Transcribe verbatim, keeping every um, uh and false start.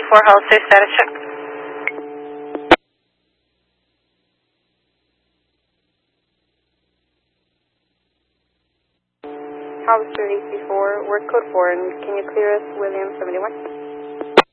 four, Hollister, status check. Hollister eight three four, word code four, and can you clear us William seventy-one?